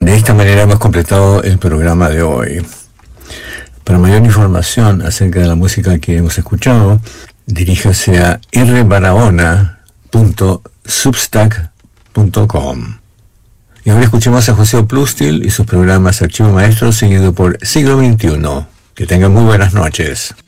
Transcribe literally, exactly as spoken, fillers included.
de esta manera hemos completado el programa de hoy. Para mayor información acerca de la música que hemos escuchado, diríjase a r barahona punto substack punto com. Y ahora escuchemos a José Plustil y sus programas Archivo Maestro, seguido por Siglo veintiuno. Que tengan muy buenas noches.